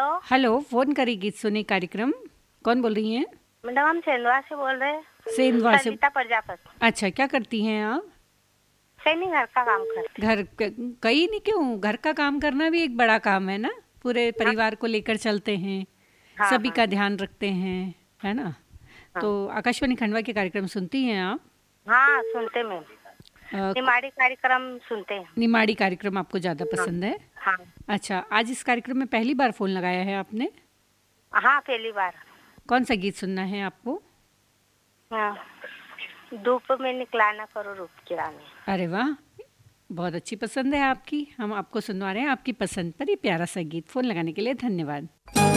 Hello, phone करी गीत सुनी कार्यक्रम। कौन बोल रही हैं? मैडम हम सेंधवा से बोल रहे हैं। सेंधवा से। सरिता प्रजापति। अच्छा, क्या करती हैं आप? सैनी घर का काम करते कहीं नहीं, क्यों? घर का काम करना भी एक बड़ा काम है ना। पूरे परिवार को लेकर चलते हैं। हाँ, सभी हाँ, का ध्यान रखते हैं, है ना। हाँ। तो आकाशवाणी खंडवा के कार्यक्रम सुनती हैं आप? हाँ सुनते मैम, अ, निमाड़ी कार्यक्रम सुनते हैं। निमाड़ी कार्यक्रम आपको ज्यादा हाँ, पसंद है? हाँ, अच्छा, आज इस कार्यक्रम में पहली बार फोन लगाया है आपने? हाँ पहली बार। कौन सा गीत सुनना है आपको? हाँ, धूप में निकला ना करो रूप की रानी। अरे वाह, बहुत अच्छी पसंद है आपकी। हम आपको सुनवा रहे हैं आपकी पसंद पर ये प्यारा सा गीत। फोन लगाने के लिए धन्यवाद।